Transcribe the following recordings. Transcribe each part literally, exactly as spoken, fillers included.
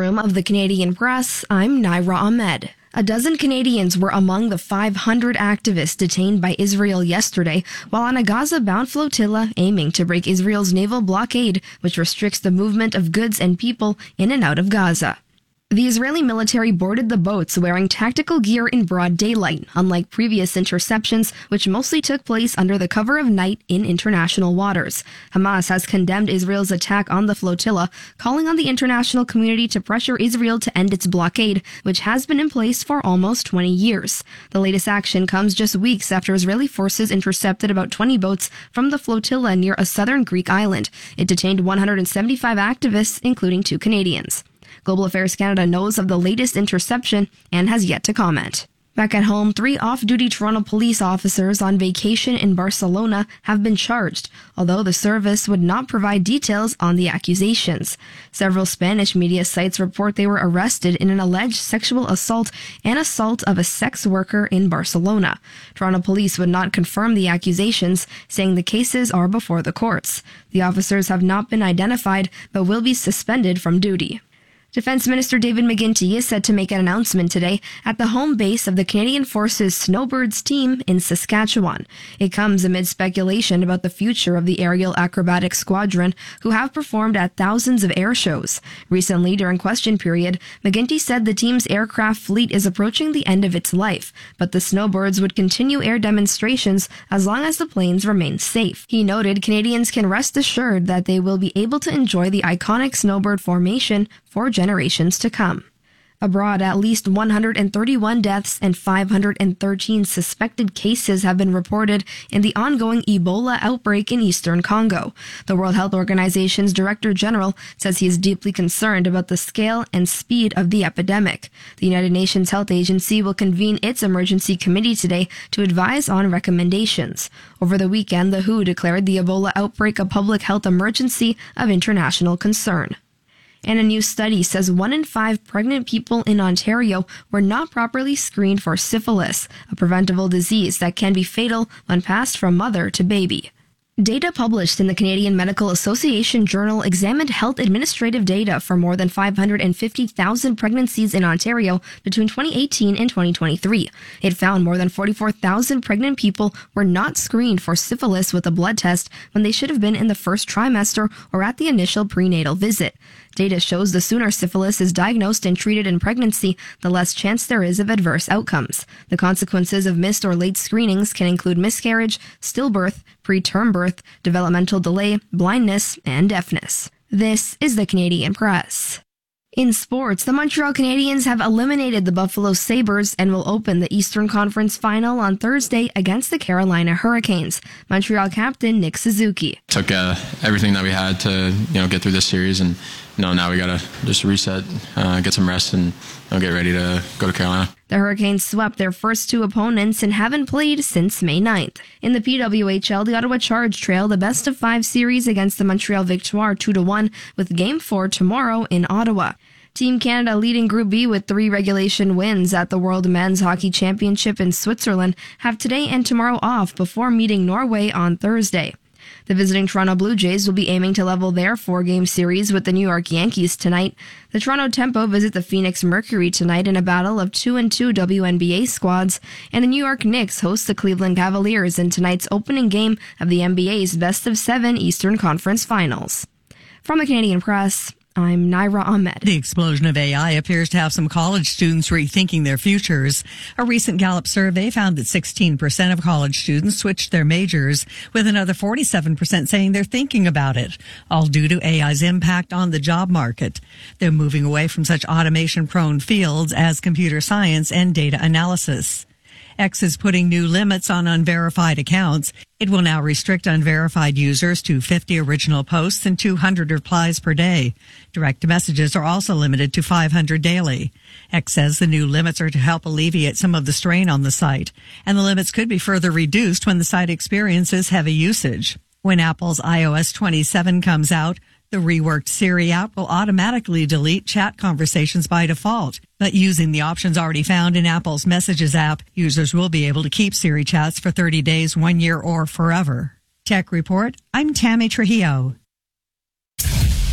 newsroom of the Canadian Press, I'm Naira Ahmed. A dozen Canadians were among the five hundred activists detained by Israel yesterday while on a Gaza-bound flotilla aiming to break Israel's naval blockade, which restricts the movement of goods and people in and out of Gaza. The Israeli military boarded the boats wearing tactical gear in broad daylight, unlike previous interceptions, which mostly took place under the cover of night in international waters. Hamas has condemned Israel's attack on the flotilla, calling on the international community to pressure Israel to end its blockade, which has been in place for almost twenty years. The latest action comes just weeks after Israeli forces intercepted about twenty boats from the flotilla near a southern Greek island. It detained one hundred seventy-five activists, including two Canadians. Global Affairs Canada knows of the latest interception and has yet to comment. Back at home, three off-duty Toronto police officers on vacation in Barcelona have been charged, although the service would not provide details on the accusations. Several Spanish media sites report they were arrested in an alleged sexual assault and assault of a sex worker in Barcelona. Toronto police would not confirm the accusations, saying the cases are before the courts. The officers have not been identified, but will be suspended from duty. Defense Minister David McGuinty is set to make an announcement today at the home base of the Canadian Forces Snowbirds team in Saskatchewan. It comes amid speculation about the future of the Aerial Acrobatics Squadron, who have performed at thousands of air shows. Recently, during question period, McGuinty said the team's aircraft fleet is approaching the end of its life, but the Snowbirds would continue air demonstrations as long as the planes remain safe. He noted Canadians can rest assured that they will be able to enjoy the iconic Snowbird formation for generations to come. Abroad, at least one hundred thirty-one deaths and five hundred thirteen suspected cases have been reported in the ongoing Ebola outbreak in eastern Congo. The World Health Organization's Director General says he is deeply concerned about the scale and speed of the epidemic. The United Nations Health Agency will convene its emergency committee today to advise on recommendations. Over the weekend, the W H O declared the Ebola outbreak a public health emergency of international concern. And a new study says one in five pregnant people in Ontario were not properly screened for syphilis, a preventable disease that can be fatal when passed from mother to baby. Data published in the Canadian Medical Association Journal examined health administrative data for more than five hundred fifty thousand pregnancies in Ontario between twenty eighteen and twenty twenty-three. It found more than forty-four thousand pregnant people were not screened for syphilis with a blood test when they should have been in the first trimester or at the initial prenatal visit. Data shows the sooner syphilis is diagnosed and treated in pregnancy, the less chance there is of adverse outcomes. The consequences of missed or late screenings can include miscarriage, stillbirth, preterm birth, developmental delay, blindness, and deafness. This is the Canadian Press. In sports, the Montreal Canadiens have eliminated the Buffalo Sabres and will open the Eastern Conference Final on Thursday against the Carolina Hurricanes. Montreal captain Nick Suzuki. Took uh, everything that we had to, you know, get through this series, and you know, now we gotta just reset, uh, get some rest, and you know, get ready to go to Carolina. The Hurricanes swept their first two opponents and haven't played since May ninth. In the P W H L, the Ottawa Charge trail the best of five series against the Montreal Victoire two to one with Game four tomorrow in Ottawa. Team Canada leading Group B with three regulation wins at the World Men's Hockey Championship in Switzerland have today and tomorrow off before meeting Norway on Thursday. The visiting Toronto Blue Jays will be aiming to level their four-game series with the New York Yankees tonight. The Toronto Tempo visit the Phoenix Mercury tonight in a battle of two and two W N B A squads, and the New York Knicks host the Cleveland Cavaliers in tonight's opening game of the N B A's Best of Seven Eastern Conference Finals. From the Canadian Press, I'm Naira Ahmed. The explosion of A I appears to have some college students rethinking their futures. A recent Gallup survey found that sixteen percent of college students switched their majors, with another forty-seven percent saying they're thinking about it, all due to A I's impact on the job market. They're moving away from such automation-prone fields as computer science and data analysis. X is putting new limits on unverified accounts. It will now restrict unverified users to fifty original posts and two hundred replies per day. Direct messages are also limited to five hundred daily. X says the new limits are to help alleviate some of the strain on the site, and the limits could be further reduced when the site experiences heavy usage. When Apple's i O S twenty-seven comes out, the reworked Siri app will automatically delete chat conversations by default. But using the options already found in Apple's Messages app, users will be able to keep Siri chats for thirty days, one year, or forever. Tech Report, I'm Tammy Trujillo.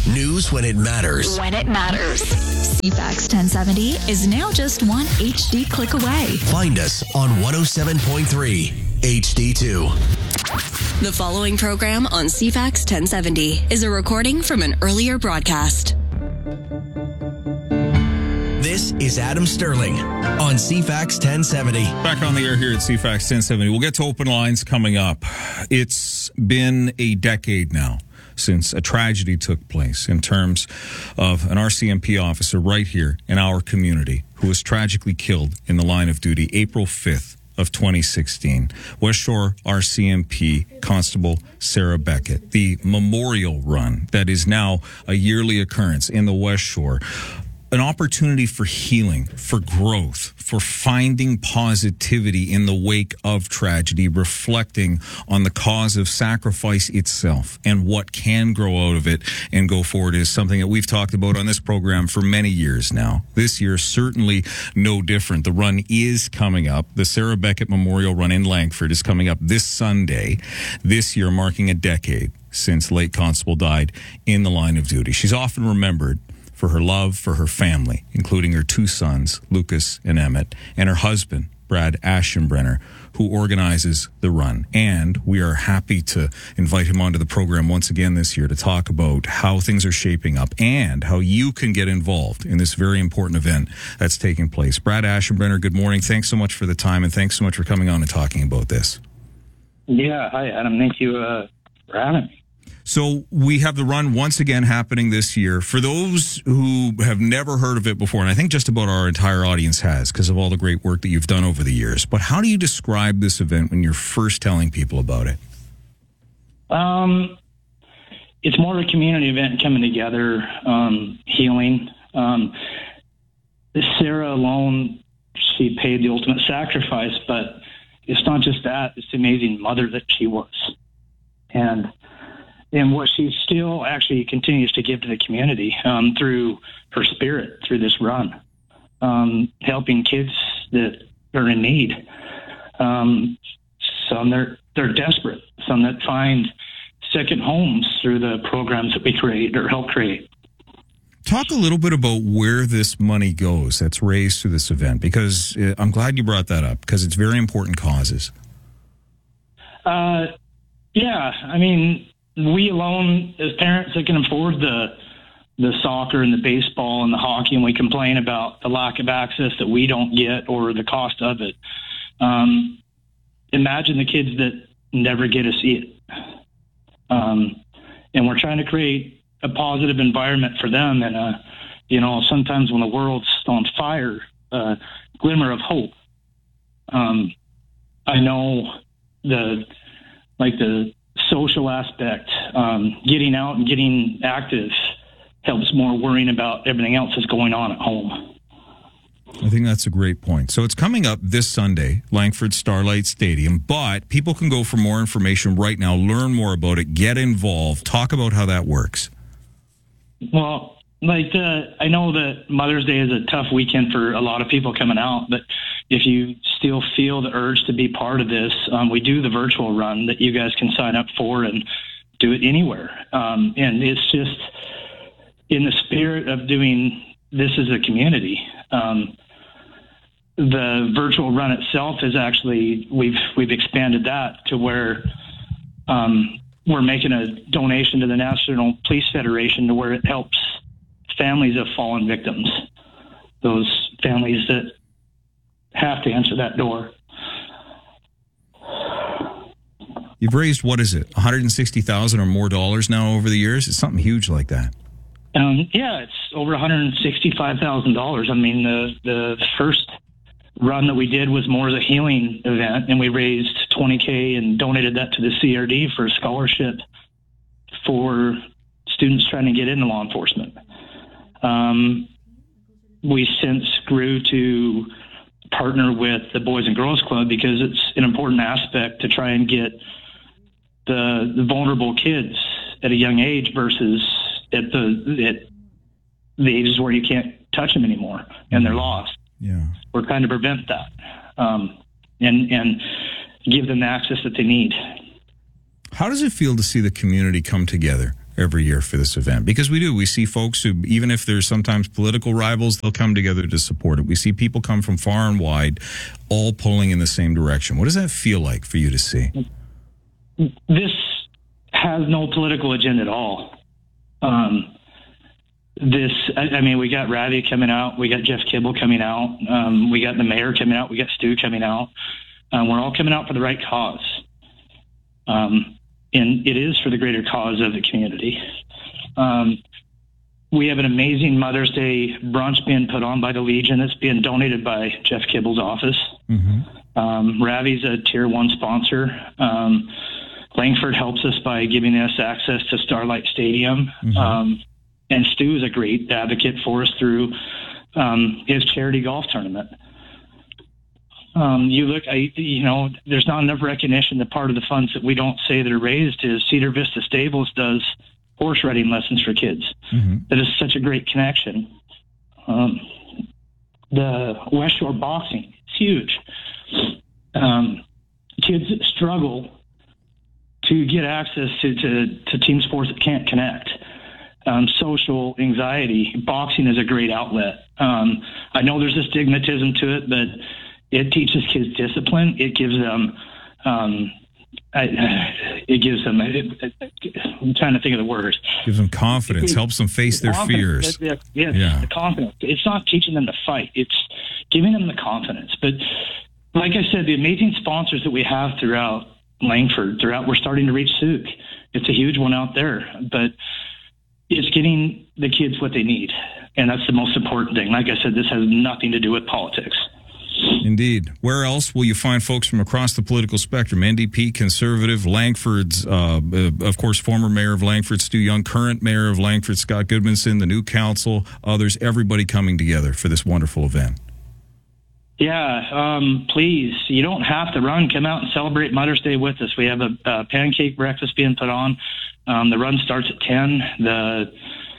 News when it matters. When it matters. C FAX ten seventy is now just one H D click away. Find us on one oh seven point three H D two. The following program on C FAX ten seventy is a recording from an earlier broadcast. This is Adam Sterling on C FAX ten seventy. Back on the air here at C FAX ten seventy. We'll get to open lines coming up. It's been a decade now since a tragedy took place in terms of an R C M P officer right here in our community who was tragically killed in the line of duty April fifth of twenty sixteen. West Shore R C M P Constable Sarah Beckett. The memorial run that is now a yearly occurrence in the West Shore. An opportunity for healing, for growth, for finding positivity in the wake of tragedy, reflecting on the cause of sacrifice itself and what can grow out of it and go forward is something that we've talked about on this program for many years now. This year, certainly no different. The run is coming up. The Sarah Beckett Memorial Run in Langford is coming up this Sunday, this year marking a decade since late Constable died in the line of duty. She's often remembered for her love for her family, including her two sons, Lucas and Emmett, and her husband, Brad Aschenbrenner, who organizes the run. And we are happy to invite him onto the program once again this year to talk about how things are shaping up and how you can get involved in this very important event that's taking place. Brad Aschenbrenner, good morning. Thanks so much for the time, and thanks so much for coming on and talking about this. Yeah, hi, Adam. Thank you uh, for having me. So we have the run once again happening this year. For those who have never heard of it before, and I think just about our entire audience has because of all the great work that you've done over the years, but how do you describe this event when you're first telling people about it? Um, it's more of a community event coming together, um, healing. Um, Sarah alone, she paid the ultimate sacrifice, but it's not just that. It's the amazing mother that she was. And And what she still actually continues to give to the community um, through her spirit, through this run, um, helping kids that are in need. Um, some they're they're desperate. Some that find second homes through the programs that we create or help create. Talk a little bit about where this money goes that's raised through this event, because uh, I'm glad you brought that up because it's very important causes. Uh, yeah, I mean. We alone, as parents that can afford the the soccer and the baseball and the hockey, and we complain about the lack of access that we don't get or the cost of it. Um, imagine the kids that never get to see it. Um, and we're trying to create a positive environment for them. And, uh, you know, sometimes when the world's on fire, a uh, glimmer of hope. Um, I know the, like the, social aspect, um, getting out and getting active helps more worrying about everything else that's going on at home. I think that's a great point. So it's coming up this Sunday, Langford Starlight Stadium, but people can go for more information right now, learn more about it, get involved, talk about how that works. Well, like uh, I know that Mother's Day is a tough weekend for a lot of people coming out, but if you still feel the urge to be part of this, um, we do the virtual run that you guys can sign up for and do it anywhere. Um, and it's just in the spirit of doing this as a community. Um, the virtual run itself is actually, we've, we've expanded that to where um, we're making a donation to the National Police Federation to where it helps families of fallen victims, those families that have to answer that door. You've raised, what is it, one hundred sixty thousand dollars or more dollars now over the years? It's something huge like that. Um, yeah, it's over one hundred sixty-five thousand dollars. I mean, the, the first run that we did was more as a healing event, and we raised twenty K and donated that to the C R D for a scholarship for students trying to get into law enforcement. Um, we since grew to partner with the Boys and Girls Club because it's an important aspect to try and get the, the vulnerable kids at a young age versus at the at the ages where you can't touch them anymore and they're lost. Yeah, we're trying to prevent that um, and and give them the access that they need. How does it feel to see the community come together every year for this event, because we do. We see folks who, even if there's sometimes political rivals, they'll come together to support it. We see people come from far and wide, all pulling in the same direction. What does that feel like for you to see? This has no political agenda at all. Um, this, I, I mean, we got Ravi coming out. We got Jeff Kibble coming out. Um, we got the mayor coming out. We got Stu coming out. Um, we're all coming out for the right cause. Um, and it is for the greater cause of the community. Um, we have an amazing Mother's Day brunch being put on by the Legion. It's being donated by Jeff Kibble's office. Mm-hmm. Um, Ravi's a tier one sponsor. Um, Langford helps us by giving us access to Starlight Stadium. Mm-hmm. Um, and Stu is a great advocate for us through um, his charity golf tournament. Um, you look, I, you know, there's not enough recognition that part of the funds that we don't say that are raised is Cedar Vista Stables does horse riding lessons for kids. Mm-hmm. That is such a great connection. Um, the West Shore boxing, it's huge. Um, kids struggle to get access to, to, to team sports that can't connect. Um, social anxiety, boxing is a great outlet. Um, I know there's a stigmatism to it, but it teaches kids discipline. It gives them, um, I, it gives them, it, I'm trying to think of the words. Gives them confidence, it, helps them face their fears. Yes, yes, yeah. The confidence. It's not teaching them to fight. It's giving them the confidence. But like I said, the amazing sponsors that we have throughout Langford, throughout, we're starting to reach Souk. It's a huge one out there, but it's getting the kids what they need. And that's the most important thing. Like I said, this has nothing to do with politics. Indeed. Where else will you find folks from across the political spectrum? N D P, Conservative, Langford's, uh, uh, of course, former mayor of Langford, Stu Young, current mayor of Langford, Scott Goodmanson, the new council, others, everybody coming together for this wonderful event. Yeah, um, please. You don't have to run. Come out and celebrate Mother's Day with us. We have a, a pancake breakfast being put on. Um, the run starts at ten. The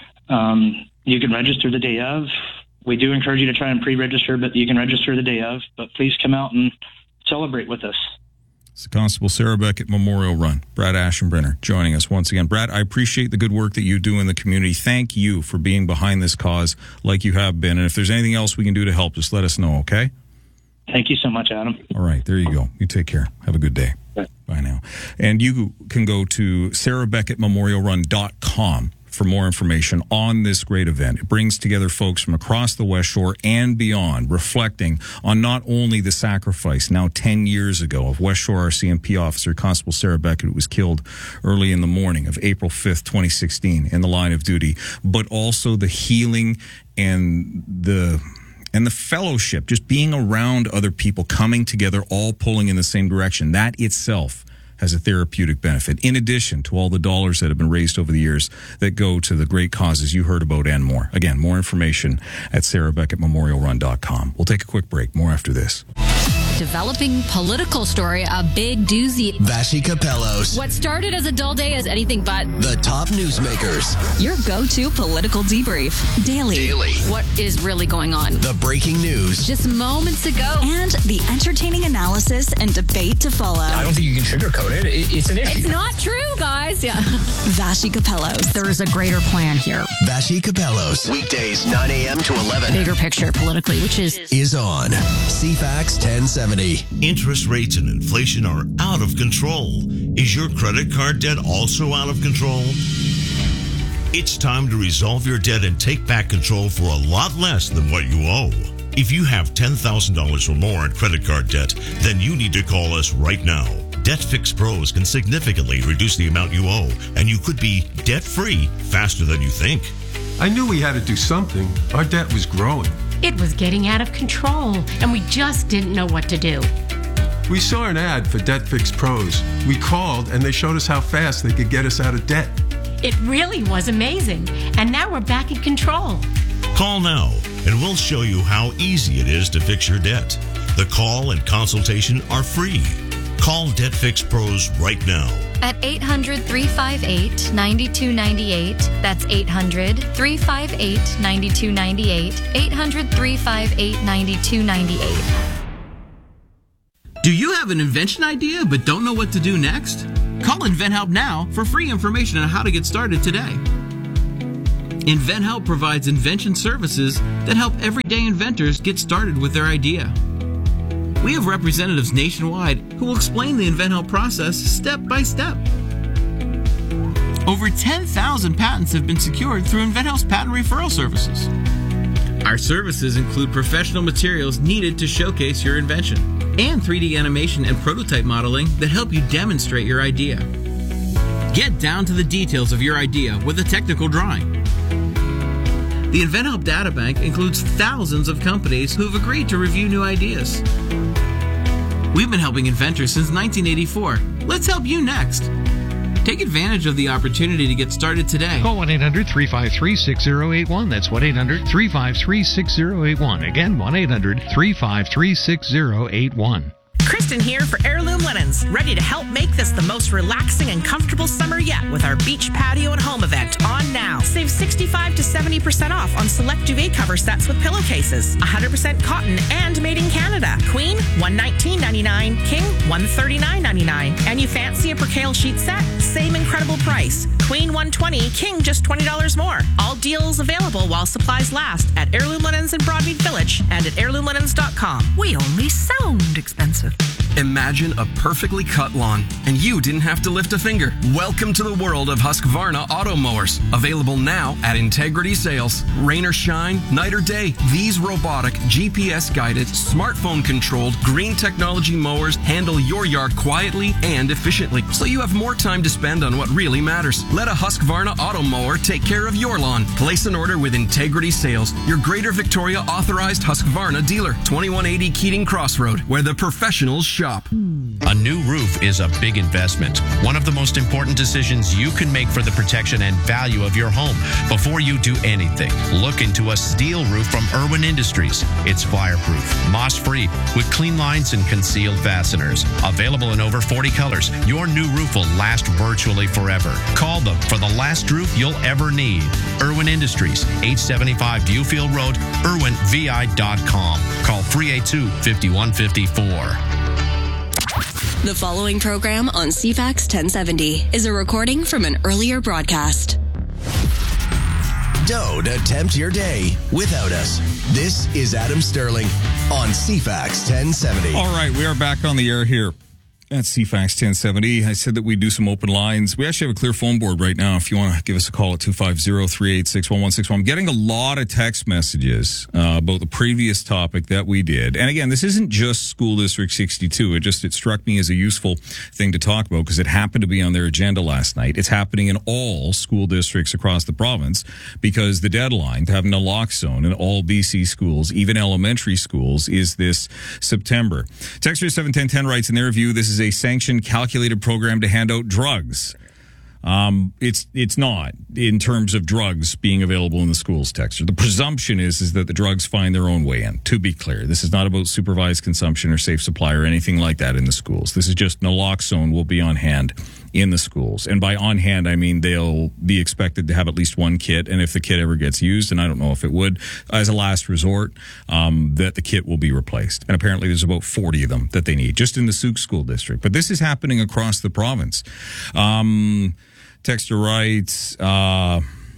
um, you can register the day of. We do encourage you to try and pre-register, but you can register the day of. But please come out and celebrate with us. It's the Constable Sarah Beckett Memorial Run. Brad Aschenbrenner joining us once again. Brad, I appreciate the good work that you do in the community. Thank you for being behind this cause like you have been. And if there's anything else we can do to help, just let us know, okay? Thank you so much, Adam. All right, there you go. You take care. Have a good day. Bye, Bye now. And you can go to sarah beckett memorial run dot com for more information on this great event. It brings together folks from across the West Shore and beyond, reflecting on not only the sacrifice now ten years ago of West Shore R C M P officer Constable Sarah Beckett, who was killed early in the morning of April fifth, twenty sixteen in the line of duty, but also the healing and the and the fellowship, just being around other people, coming together, all pulling in the same direction. That itself has a therapeutic benefit, in addition to all the dollars that have been raised over the years that go to the great causes you heard about and more. Again, more information at sarah beckett memorial run dot com. We'll take a quick break. More after this. Developing political story, a big doozy. Vassy Capellos. What started as a dull day is anything but. The top newsmakers. Your go-to political debrief. Daily. Daily. What is really going on? The breaking news. Just moments ago. And the entertaining analysis and debate to follow. I don't think you can sugarcoat it. It's an issue. It's not true, guys. Yeah. Vassy Capellos. There is a greater plan here. Vassy Capellos. Weekdays, nine a.m. to eleven. Bigger picture politically, which is... Is on C FAX ten seventy. Interest rates and inflation are out of control. Is your credit card debt also out of control? It's time to resolve your debt and take back control for a lot less than what you owe. If you have ten thousand dollars or more in credit card debt, then you need to call us right now. Debt Fix Pros can significantly reduce the amount you owe, and you could be debt-free faster than you think. I knew we had to do something. Our debt was growing. It was getting out of control, and we just didn't know what to do. We saw an ad for Debt Fix Pros. We called, and they showed us how fast they could get us out of debt. It really was amazing, and now we're back in control. Call now, and we'll show you how easy it is to fix your debt. The call and consultation are free. Call Debt Fix Pros right now. At eight hundred, three five eight, nine two nine eight. That's eight hundred, three five eight, nine two nine eight. eight hundred, three five eight, nine two nine eight. Do you have an invention idea but don't know what to do next? Call InventHelp now for free information on how to get started today. InventHelp provides invention services that help everyday inventors get started with their idea. We have representatives nationwide who will explain the InventHelp process step by step. Over ten thousand patents have been secured through InventHelp's patent referral services. Our services include professional materials needed to showcase your invention and three D animation and prototype modeling that help you demonstrate your idea. Get down to the details of your idea with a technical drawing. The InventHelp Databank includes thousands of companies who have agreed to review new ideas. We've been helping inventors since nineteen eighty-four. Let's help you next. Take advantage of the opportunity to get started today. Call one eight hundred three five three six zero eight one. That's one eight hundred three five three six zero eight one. Again, one eight hundred three five three six zero eight one. Kristen here for Heirloom Linens, ready to help make this the most relaxing and comfortable summer yet with our beach patio and home event on now. Save sixty-five to seventy percent off on select duvet cover sets with pillowcases. one hundred percent cotton and made in Canada. Queen, one hundred nineteen ninety-nine. King, one hundred thirty-nine ninety-nine. And you fancy a percale sheet set? Same incredible price. Queen, one hundred twenty dollars. King, just twenty dollars more. All deals available while supplies last at Heirloom Linens in Broadmead Village and at heirloom linens dot com. We only sound expensive. Imagine a perfectly cut lawn, and you didn't have to lift a finger. Welcome to the world of Husqvarna auto mowers. Available now at Integrity Sales. Rain or shine, night or day, these robotic, G P S-guided, smartphone-controlled, green technology mowers handle your yard quietly and efficiently, so you have more time to spend on what really matters. Let a Husqvarna auto mower take care of your lawn. Place an order with Integrity Sales, your Greater Victoria authorized Husqvarna dealer. twenty-one eighty Keating Crossroad, where the professionals shop. A new roof is a big investment. One of the most important decisions you can make for the protection and value of your home. Before you do anything, look into a steel roof from Irwin Industries. It's fireproof, moss-free, with clean lines and concealed fasteners. Available in over forty colors, your new roof will last virtually forever. Call them for the last roof you'll ever need. Irwin Industries, eight seventy-five Viewfield Road, irwin v i dot com. Call three eight two, five one five four. The following program on C FAX ten seventy is a recording from an earlier broadcast. Don't attempt your day without us. This is Adam Sterling on C FAX ten seventy. All right, we are back on the air here at C FAX ten seventy. I said that we'd do some open lines. We actually have a clear phone board right now. If you want to give us a call at two five zero, three eight six, one one six one. I'm getting a lot of text messages uh, about the previous topic that we did. And again, this isn't just School District sixty-two. It just, it struck me as a useful thing to talk about because it happened to be on their agenda last night. It's happening in all school districts across the province because the deadline to have a naloxone in all B C schools, even elementary schools, is this September. Texter seven ten ten writes in their view, this is a sanctioned, calculated program to hand out drugs. Um, it's it's not in terms of drugs being available in the schools, Texter. The presumption is is that the drugs find their own way in. To be clear, this is not about supervised consumption or safe supply or anything like that in the schools. This is just naloxone will be on hand in the schools. And by on hand, I mean they'll be expected to have at least one kit. And if the kit ever gets used, and I don't know if it would, as a last resort, um, that the kit will be replaced. And apparently there's about forty of them that they need just in the Sauk School District. But this is happening across the province. Um, Texter writes, uh,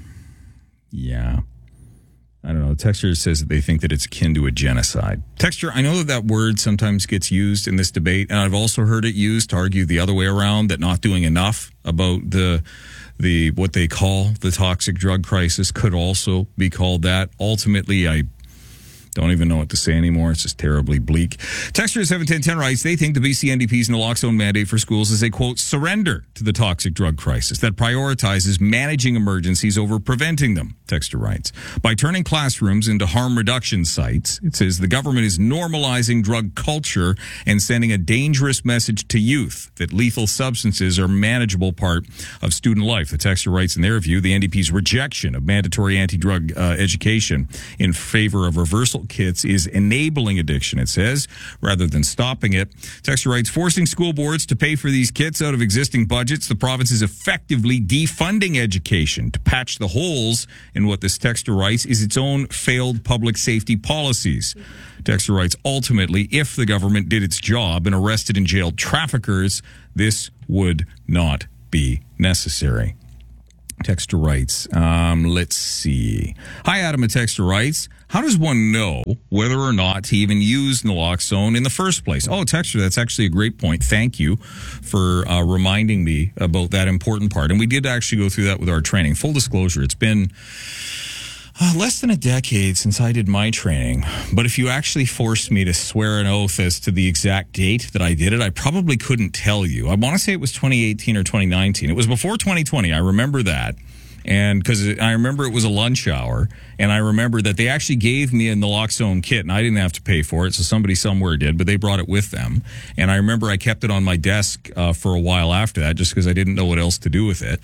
yeah. I don't know. The texter says that they think that it's akin to a genocide. Texter, I know that that word sometimes gets used in this debate, and I've also heard it used to argue the other way around, that not doing enough about the the what they call the toxic drug crisis could also be called that. Ultimately, I don't even know what to say anymore. It's just terribly bleak. Texter seven ten ten writes, they think the B C N D P's naloxone mandate for schools is a, quote, surrender to the toxic drug crisis that prioritizes managing emergencies over preventing them, Texter writes. By turning classrooms into harm reduction sites, it says the government is normalizing drug culture and sending a dangerous message to youth that lethal substances are a manageable part of student life. The texter writes, in their view, the N D P's rejection of mandatory anti-drug uh, education in favor of reversal meal kits is enabling addiction, it says, rather than stopping it. Texter writes, forcing school boards to pay for these kits out of existing budgets, the province is effectively defunding education. To patch the holes in what this texter writes is its own failed public safety policies. Texter writes, ultimately, if the government did its job and arrested and jailed traffickers, this would not be necessary. Texter writes, um, let's see. Hi, Adam. A texter writes, how does one know whether or not to even use naloxone in the first place? Oh, texter, that's actually a great point. Thank you for uh, reminding me about that important part. And we did actually go through that with our training. Full disclosure, it's been Uh, less than a decade since I did my training, but if you actually forced me to swear an oath as to the exact date that I did it, I probably couldn't tell you. I want to say it was twenty eighteen or twenty nineteen. It was before twenty twenty. I remember that. And because I remember it was a lunch hour, and I remember that they actually gave me a naloxone kit, and I didn't have to pay for it, so somebody somewhere did, but they brought it with them. And I remember I kept it on my desk uh, for a while after that, just because I didn't know what else to do with it.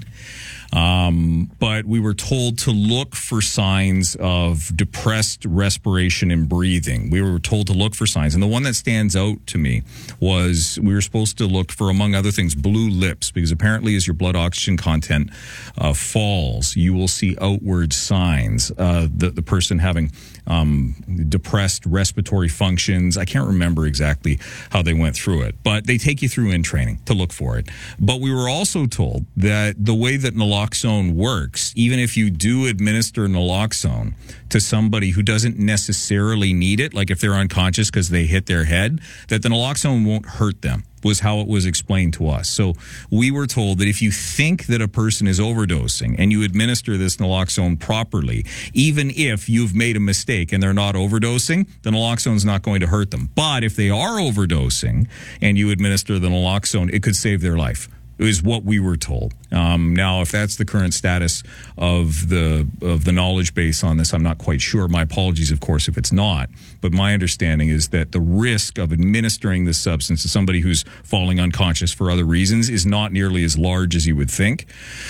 Um, but we were told to look for signs of depressed respiration and breathing. We were told to look for signs. And the one that stands out to me was we were supposed to look for, among other things, blue lips, because apparently as your blood oxygen content uh, falls, you will see outward signs. Uh, the, the person having um, depressed respiratory functions. I can't remember exactly how they went through it, but they take you through in training to look for it. But we were also told that the way that naloxone works, even if you do administer naloxone to somebody who doesn't necessarily need it, like if they're unconscious because they hit their head, that the naloxone won't hurt them, was how it was explained to us. So we were told that if you think that a person is overdosing and you administer this naloxone properly, even if you've made a mistake and they're not overdosing, the naloxone's not going to hurt them. But if they are overdosing and you administer the naloxone, it could save their life. Is what we were told. Um, now, if that's the current status of the of the knowledge base on this, I'm not quite sure. My apologies, of course, if it's not. But my understanding is that the risk of administering this substance to somebody who's falling unconscious for other reasons is not nearly as large as you would think.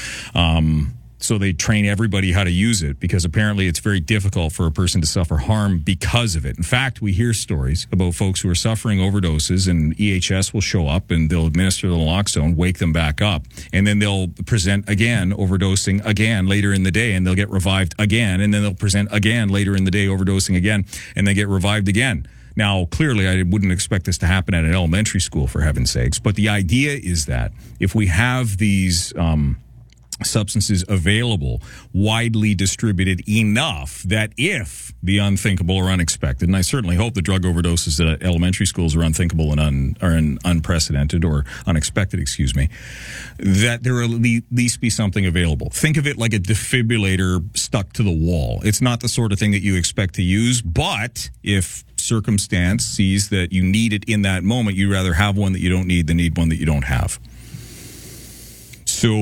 Um, So they train everybody how to use it because apparently it's very difficult for a person to suffer harm because of it. In fact, we hear stories about folks who are suffering overdoses and E H S will show up and they'll administer the naloxone, wake them back up, and then they'll present again, overdosing again later in the day, and they'll get revived again, and then they'll present again later in the day, overdosing again, and they get revived again. Now, clearly, I wouldn't expect this to happen at an elementary school, for heaven's sakes, but the idea is that if we have these um substances available, widely distributed enough that if the unthinkable or unexpected, and I certainly hope the drug overdoses at elementary schools are unthinkable and un, are un, unprecedented or unexpected, excuse me, that there will at least be something available. Think of it like a defibrillator stuck to the wall. It's not the sort of thing that you expect to use, but if circumstance sees that you need it in that moment, you'd rather have one that you don't need than need one that you don't have. So,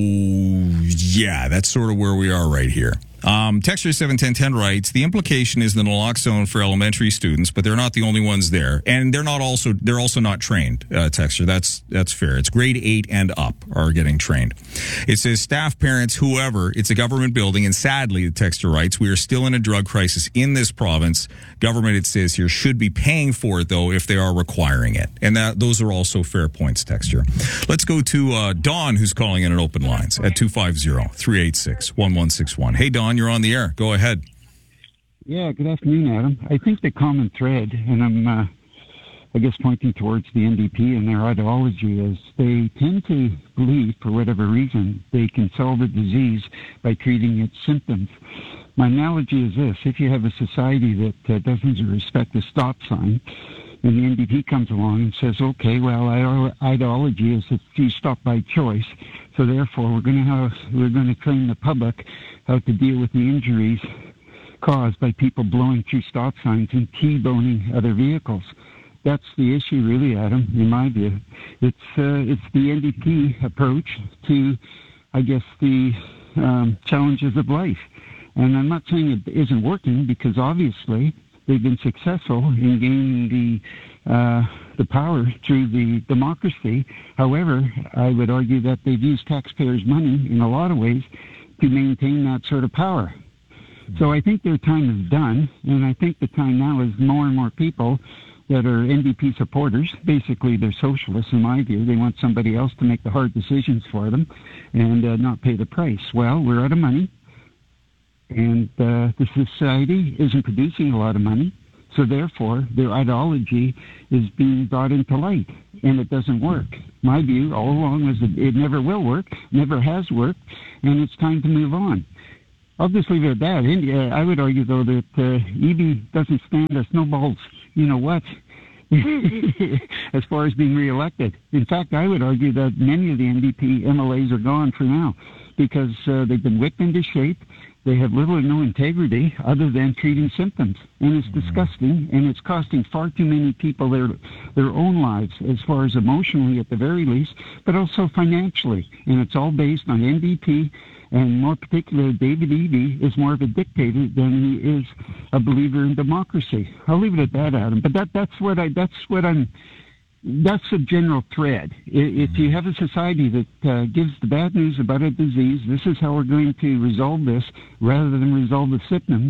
yeah, that's sort of where we are right here. Um, Texture seven ten ten writes, the implication is the naloxone for elementary students, but they're not the only ones there. And they're not also, they're also not trained, uh, Texture. That's, that's fair. It's grade eight and up are getting trained. It says staff, parents, whoever, it's a government building. And sadly, the Texture writes, we are still in a drug crisis in this province. Government, it says here, should be paying for it, though, if they are requiring it. And that, those are also fair points, Texture. Let's go to, uh, Dawn, who's calling in at open lines at two five zero, three eight six, one one six one. Hey, Dawn. You're on the air. Go ahead. Yeah, good afternoon, Adam. I think the common thread, and I'm, uh, I guess, pointing towards the N D P and their ideology, is they tend to believe, for whatever reason, they can solve a disease by treating its symptoms. My analogy is this. If you have a society that uh, doesn't respect the stop sign, and the N D P comes along and says, okay, well, our ideology is that you stop by choice, so therefore we're going to have, we're going to train the public how to deal with the injuries caused by people blowing through stop signs and T-boning other vehicles. That's the issue, really, Adam, in my view. It's uh, it's the N D P approach to, I guess, the um, challenges of life. And I'm not saying it isn't working, because obviously they've been successful in gaining the uh, the power through the democracy. However, I would argue that they've used taxpayers' money in a lot of ways to maintain that sort of power. So I think their time is done, and I think the time now is more and more people that are N D P supporters. Basically, they're socialists, in my view. They want somebody else to make the hard decisions for them and uh, not pay the price. Well, we're out of money, and uh, the society isn't producing a lot of money, so therefore their ideology is being brought into light, and it doesn't work. My view all along was that it never will work, never has worked, and it's time to move on. I'll just leave it at that. India, I would argue, though, that uh, Eby doesn't stand a snowball's, you know what, as far as being reelected. In fact, I would argue that many of the N D P M L As are gone for now because uh, they've been whipped into shape. They have little or no integrity other than treating symptoms. And it's mm-hmm. disgusting, and it's costing far too many people their their own lives, as far as emotionally at the very least, but also financially. And it's all based on N D P, and more particularly David Eby is more of a dictator than he is a believer in democracy. I'll leave it at that, Adam. But that that's what I that's what I'm that's a general thread. If you have a society that uh, gives the bad news about a disease, this is how we're going to resolve this, rather than resolve the symptoms.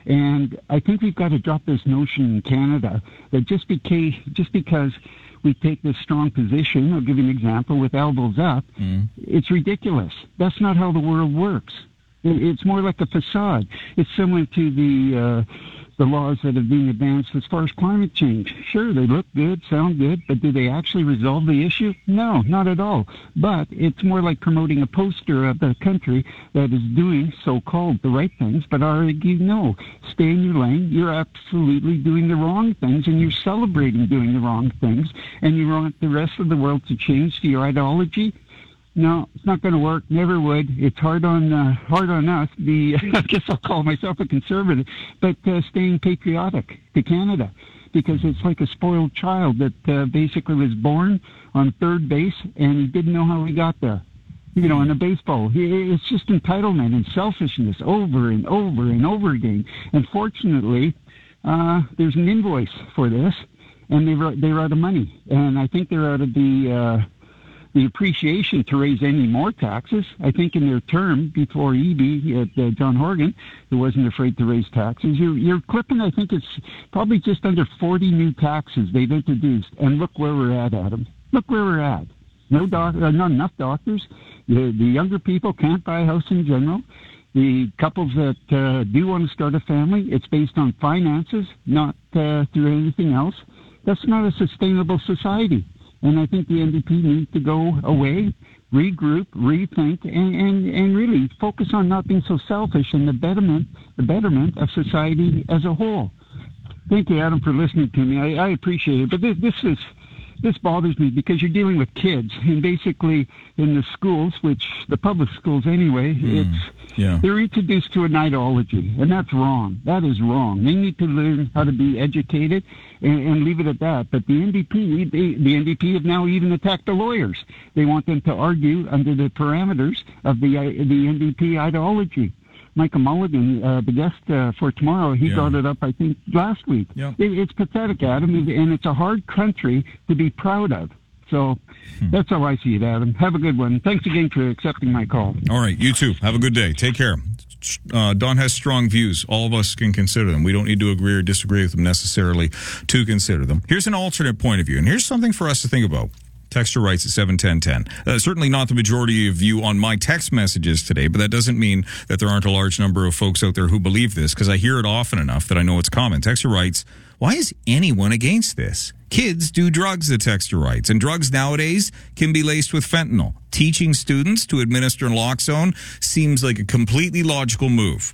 And I think we've got to drop this notion in Canada that just because, just because we take this strong position, I'll give you an example, with elbows up, mm. it's ridiculous. That's not how the world works. It's more like a facade. It's similar to the uh, the laws that have been advanced as far as climate change. Sure, they look good, sound good, but do they actually resolve the issue? No, not at all. But it's more like promoting a poster of a country that is doing so-called the right things, but argue, no, stay in your lane. You're absolutely doing the wrong things, and you're celebrating doing the wrong things, and you want the rest of the world to change to your ideology. No, it's not going to work. Never would. It's hard on uh, hard on us. The I guess I'll call myself a conservative, but uh, staying patriotic to Canada, because it's like a spoiled child that uh, basically was born on third base and he didn't know how he got there. You know, in a baseball, it's just entitlement and selfishness over and over and over again. And fortunately, uh, there's an invoice for this, and they're they're out of money, and I think they're out of the. Uh, the appreciation to raise any more taxes. I think in their term before Eby at uh, John Horgan, who wasn't afraid to raise taxes, you're, you're clipping, I think it's probably just under forty new taxes they've introduced. And look where we're at, Adam. Look where we're at. No doc- uh, not enough doctors. The, the younger people can't buy a house in general. The couples that uh, do want to start a family, it's based on finances, not uh, through anything else. That's not a sustainable society. And I think the N D P needs to go away, regroup, rethink, and, and, and really focus on not being so selfish and the betterment, the betterment of society as a whole. Thank you, Adam, for listening to me. I, I appreciate it. But this, this is this bothers me because you're dealing with kids, and basically in the schools, which the public schools anyway, mm, it's yeah. they're introduced to an ideology, and that's wrong. That is wrong. They need to learn how to be educated and, and leave it at that. But the N D P, they, the N D P have now even attacked the lawyers. They want them to argue under the parameters of the the N D P ideology. Michael Mulligan, uh, the guest uh, for tomorrow, he yeah. brought it up, I think, last week. Yeah. It, it's pathetic, Adam, and it's a hard country to be proud of. So hmm. that's how I see it, Adam. Have a good one. Thanks again for accepting my call. All right, you too. Have a good day. Take care. Uh, Don has strong views. All of us can consider them. We don't need to agree or disagree with them necessarily to consider them. Here's an alternate point of view, and here's something for us to think about. Texter writes at seven ten ten. Uh, certainly not the majority of you on my text messages today, but that doesn't mean that there aren't a large number of folks out there who believe this, because I hear it often enough that I know it's common. Texter writes, why is anyone against this? Kids do drugs, the texter writes, and drugs nowadays can be laced with fentanyl. Teaching students to administer naloxone seems like a completely logical move.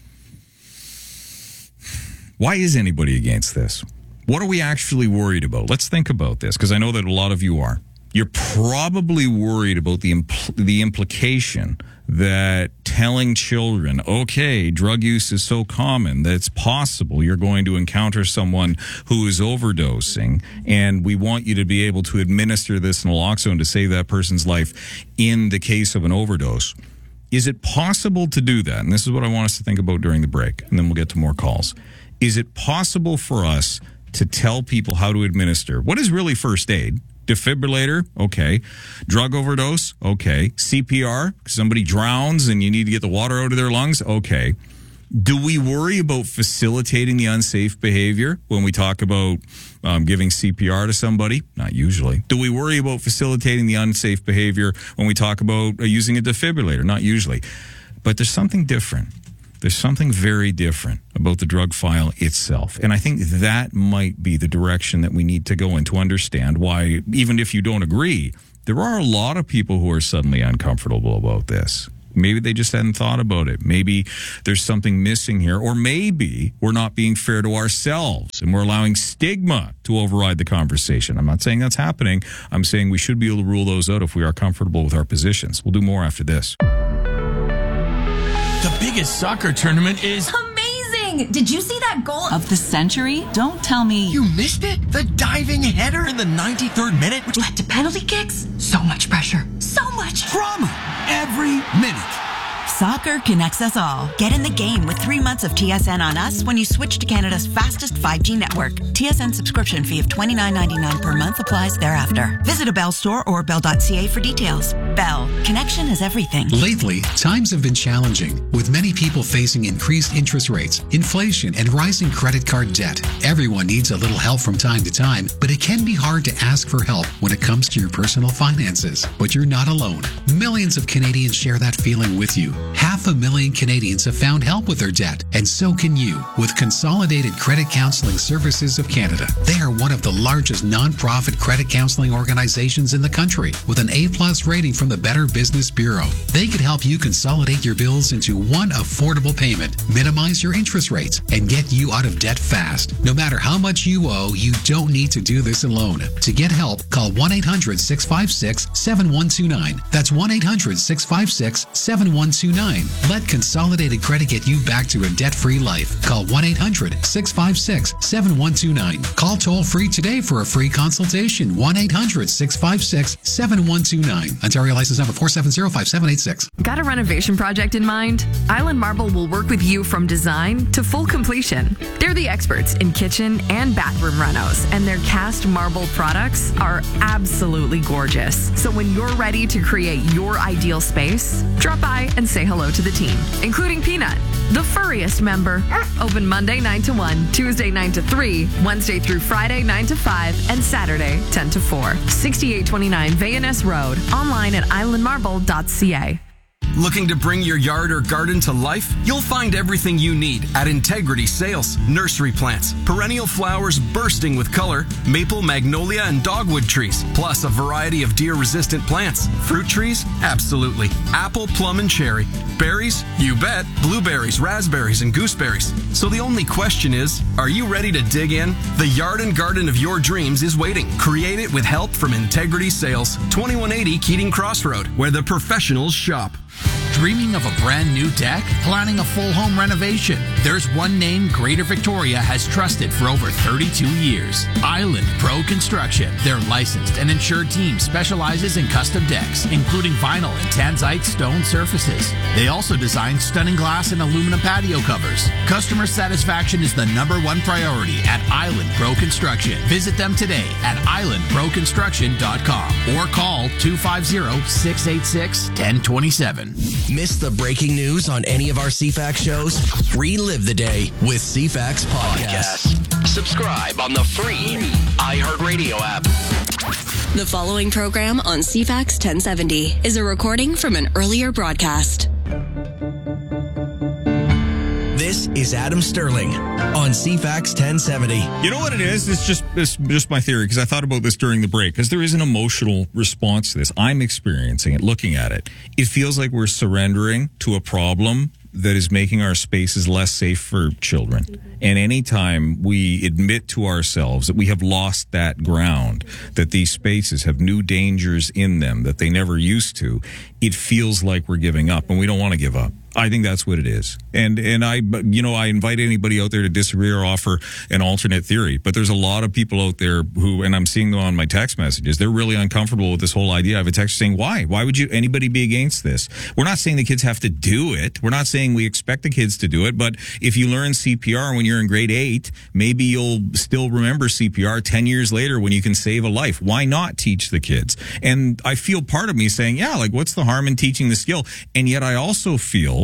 Why is anybody against this? What are we actually worried about? Let's think about this, because I know that a lot of you are. You're probably worried about the impl- the implication that telling children, okay, drug use is so common that it's possible you're going to encounter someone who is overdosing, and we want you to be able to administer this naloxone to save that person's life in the case of an overdose. Is it possible to do that? And this is what I want us to think about during the break, and then we'll get to more calls. Is it possible for us to tell people how to administer what is really first aid? Defibrillator, okay. Drug overdose, okay. C P R, somebody drowns and you need to get the water out of their lungs, okay. Do we worry about facilitating the unsafe behavior when we talk about um, giving C P R to somebody? Not usually. Do we worry about facilitating the unsafe behavior when we talk about uh, using a defibrillator? Not usually. But there's something different. There's something very different about the drug file itself. And I think that might be the direction that we need to go in to understand why, even if you don't agree, there are a lot of people who are suddenly uncomfortable about this. Maybe they just hadn't thought about it. Maybe there's something missing here. Or maybe we're not being fair to ourselves and we're allowing stigma to override the conversation. I'm not saying that's happening. I'm saying we should be able to rule those out if we are comfortable with our positions. We'll do more after this. The biggest soccer tournament is amazing! Did you see that goal of the century? Don't tell me you missed it? The diving header in the ninety-third minute, which led to penalty kicks? So much pressure. So much drama every minute. Soccer connects us all. Get in the game with three months of T S N on us when you switch to Canada's fastest five G network. T S N subscription fee of twenty-nine ninety-nine per month applies thereafter. Visit a Bell store or bell dot c a for details. Bell. Connection is everything. Lately, times have been challenging, with many people facing increased interest rates, inflation, and rising credit card debt. Everyone needs a little help from time to time, but it can be hard to ask for help when it comes to your personal finances. But you're not alone. Millions of Canadians share that feeling with you. Half a million Canadians have found help with their debt, and so can you with Consolidated Credit Counseling Services of Canada. They are one of the largest non-profit credit counseling organizations in the country with an A-plus rating from the Better Business Bureau. They could help you consolidate your bills into one affordable payment, minimize your interest rates, and get you out of debt fast. No matter how much you owe, you don't need to do this alone. To get help, call one eight hundred six five six seven one two nine. That's one eight hundred six five six seven one two nine. Let Consolidated Credit get you back to a debt-free life. Call one eight hundred six five six seven one two nine. Call toll-free today for a free consultation. one eight hundred six five six seven one two nine. Ontario license number four seven zero five seven eight six. Got a renovation project in mind? Island Marble will work with you from design to full completion. They're the experts in kitchen and bathroom renos, and their cast marble products are absolutely gorgeous. So when you're ready to create your ideal space, drop by and say hello to the team, including Peanut, the furriest member. Open Monday nine to one, Tuesday nine to three, Wednesday through Friday nine to five, and Saturday ten to four. sixty-eight twenty-nine V N S Road. Online at island marble dot c a. Looking to bring your yard or garden to life? You'll find everything you need at Integrity Sales. Nursery plants, perennial flowers bursting with color, maple, magnolia, and dogwood trees, plus a variety of deer-resistant plants. Fruit trees? Absolutely. Apple, plum, and cherry. Berries? You bet. Blueberries, raspberries, and gooseberries. So the only question is, are you ready to dig in? The yard and garden of your dreams is waiting. Create it with help from Integrity Sales. twenty-one eighty Keating Crossroad, where the professionals shop. Dreaming of a brand new deck? Planning a full home renovation? There's one name Greater Victoria has trusted for over thirty-two years. Island Pro Construction. Their licensed and insured team specializes in custom decks, including vinyl and tanzite stone surfaces. They also design stunning glass and aluminum patio covers. Customer satisfaction is the number one priority at Island Pro Construction. Visit them today at island pro construction dot com or call two five zero, six eight six, one zero two seven. Miss the breaking news on any of our C FAX shows? Relive the day with C FAX Podcast. Subscribe on the free iHeartRadio app. The following program on C FAX ten seventy is a recording from an earlier broadcast. This is Adam Sterling on C FAX ten seventy. You know what it is? It's just it's just my theory, because I thought about this during the break, because there is an emotional response to this. I'm experiencing it, looking at it. It feels like we're surrendering to a problem that is making our spaces less safe for children. And anytime we admit to ourselves that we have lost that ground, that these spaces have new dangers in them that they never used to, it feels like we're giving up, and we don't want to give up. I think that's what it is. And and I, you know, I invite anybody out there to disagree or offer an alternate theory. But there's a lot of people out there who, and I'm seeing them on my text messages, they're really uncomfortable with this whole idea. I have a text saying, why? Why would you anybody be against this? We're not saying the kids have to do it. We're not saying we expect the kids to do it. But if you learn C P R when you're in grade eight, maybe you'll still remember C P R ten years later when you can save a life. Why not teach the kids? And I feel part of me saying, yeah, like, what's the harm in teaching the skill? And yet I also feel